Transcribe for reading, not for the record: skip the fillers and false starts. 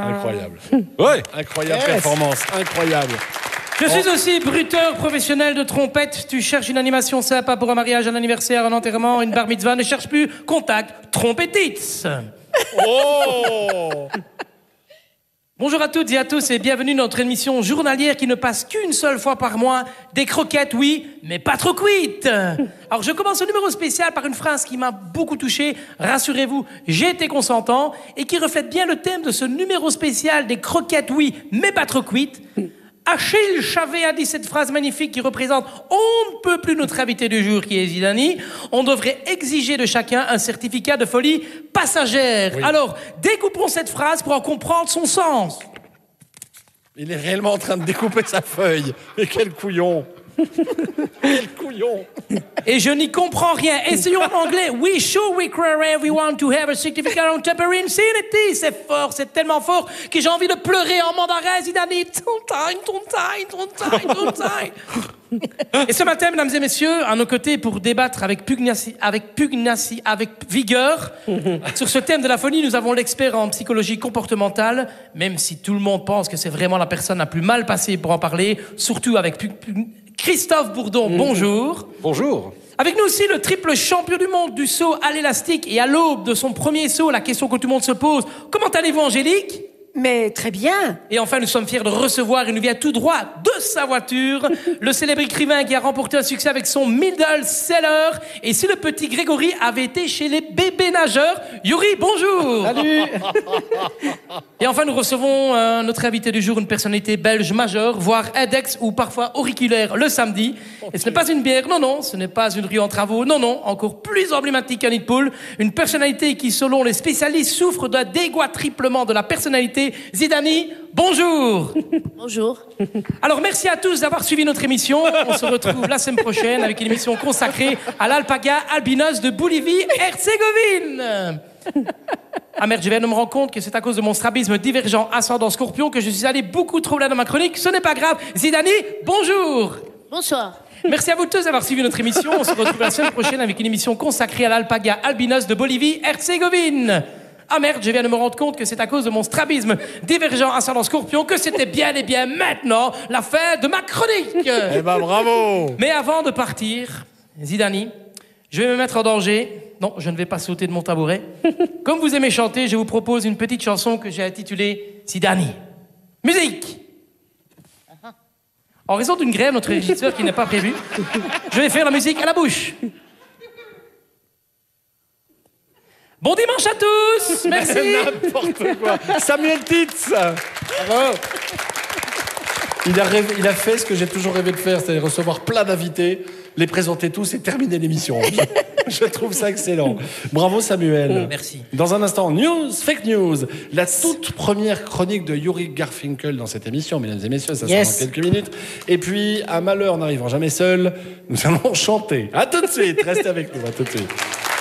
Incroyable. Ouais, incroyable performance, incroyable. Je suis aussi bruteur professionnel de trompette. Tu cherches une animation sympa pour un mariage, un anniversaire, un enterrement, une bar mitzvah. Ne cherche plus, contacte Trompetitz. Oh. Bonjour à toutes et à tous et bienvenue dans notre émission journalière qui ne passe qu'une seule fois par mois. Des croquettes, oui, mais pas trop cuites. Alors je commence ce numéro spécial par une phrase qui m'a beaucoup touché. Rassurez-vous, j'ai été consentant et qui reflète bien le thème de ce numéro spécial des croquettes, oui, mais pas trop cuites. Achille Chavet a dit cette phrase magnifique qui représente on ne peut plus notre invité du jour qui est Zidani. On devrait exiger de chacun un certificat de folie passagère. Oui. Alors, découpons cette phrase pour en comprendre son sens. Il est réellement en train de découper sa feuille. Mais quel couillon. Quel couillon. Et je n'y comprends rien. Essayons en anglais. We sure require everyone to have a certificate on temporary insanity. C'est fort, c'est tellement fort que j'ai envie de pleurer en mandarin. Zidani, Et ce matin, mesdames et messieurs, à nos côtés pour débattre avec pugnacie, avec vigueur, sur ce thème de la folie, nous avons l'expert en psychologie comportementale, même si tout le monde pense que c'est vraiment la personne la plus mal passée pour en parler, surtout avec Christophe Bourdon. Bonjour. Bonjour. Avec nous aussi le triple champion du monde du saut à l'élastique et à l'aube de son premier saut, la question que tout le monde se pose. Comment allez-vous, Angélique ? Mais très bien. Et enfin, nous sommes fiers de recevoir, il nous vient tout droit de sa voiture, le célèbre écrivain qui a remporté un succès avec son middle seller. Et si le petit Grégory avait été chez les bébés nageurs, Yuri, bonjour. Salut. Et enfin, nous recevons notre invité du jour, une personnalité belge majeure, voire index ou parfois auriculaire le samedi. Et ce n'est pas une bière, non, non, ce n'est pas une rue en travaux, non, non, encore plus emblématique qu'un nid de poule. Une personnalité qui, selon les spécialistes, souffre d'un dégoitriplement de la personnalité. Zidani, bonjour. Bonjour. Alors, merci à tous d'avoir suivi notre émission. On se retrouve la semaine prochaine avec une émission consacrée à l'alpaga albinos de Bolivie-Herzégovine. Ah merde, je viens de me rendre compte que c'est à cause de mon strabisme divergent ascendant scorpion que je suis allé beaucoup trop là dans ma chronique. Ce n'est pas grave. Zidani, bonjour. Bonsoir. Merci à vous tous d'avoir suivi notre émission. On se retrouve la semaine prochaine avec une émission consacrée à l'alpaga albinos de Bolivie-Herzégovine. Ah merde, je viens de me rendre compte que c'est à cause de mon strabisme divergent ascendant scorpion que c'était bien et bien maintenant la fin de ma chronique. Eh ben bravo. Mais avant de partir, Zidani, je vais me mettre en danger. Non, je ne vais pas sauter de mon tabouret. Comme vous aimez chanter, je vous propose une petite chanson que j'ai intitulée Zidani. Musique. En raison d'une grève, notre régisseur qui n'est pas prévu, je vais faire la musique à la bouche. Bon dimanche à tous. Merci. N'importe quoi. Samuel Titz. Bravo. Il a fait ce que j'ai toujours rêvé de faire, c'est-à-dire recevoir plein d'invités, les présenter tous et terminer l'émission. Je trouve ça excellent. Bravo Samuel. Merci. Dans un instant, fake news, la toute première chronique de Yuri Garfinkel dans cette émission, mesdames et messieurs, ça sera dans quelques minutes. Et puis, un malheur n'arrivant jamais seul, nous allons chanter. À tout de suite, restez avec nous, à tout de suite.